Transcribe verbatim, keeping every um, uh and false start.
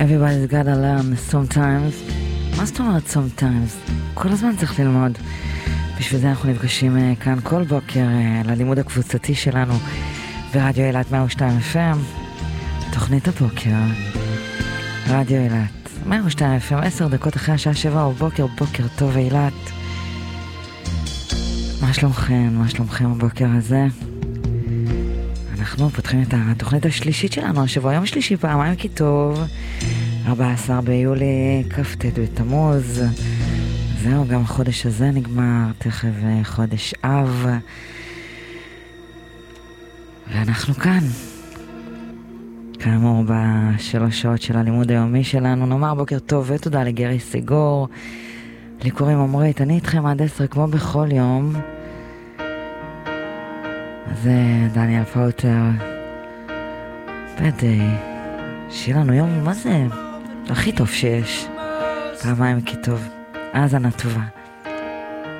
Everybody's gotta learn sometimes. מה זאת אומרת sometimes? כל הזמן צריך ללמוד. בשביל זה אנחנו נפגשים כאן כל בוקר ללימוד הקבוצתי שלנו ברדיו אילת מאה ושתיים אף אם. תוכנית הבוקר, רדיו אילת מאה ושתיים אף אם, עשר דקות אחרי השעה שבע בבוקר. בוקר טוב אילת. מה שלומכם? מה שלומכם בבוקר הזה? אנחנו פותחים את התוכנית השלישית שלנו השבוע, יום שלישי פעמיים כי טוב, ארבעה עשר ביולי, כ"ט בתמוז. זהו, גם החודש הזה נגמר, תכף חודש אב, ואנחנו כאן כאמור בשלוש שעות של הלימוד היומי שלנו. נאמר בוקר טוב ותודה לגרי סיגור, לי קוראים עמרית, אני איתכם עד עשר כמו בכל יום. זה דניאל פאוטר בדי, שיהיה לנו יום מה זה הכי טוב שיש, פעמיים כי טוב. האזנה טובה.